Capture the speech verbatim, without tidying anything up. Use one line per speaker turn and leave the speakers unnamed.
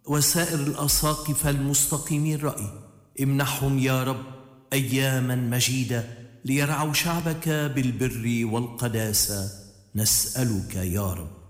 وسائر الأساقفة المستقيمي الرأي، امنحهم يا رب أياما مجيدة ليرعوا شعبك بالبر والقداسة، نسألك يا رب.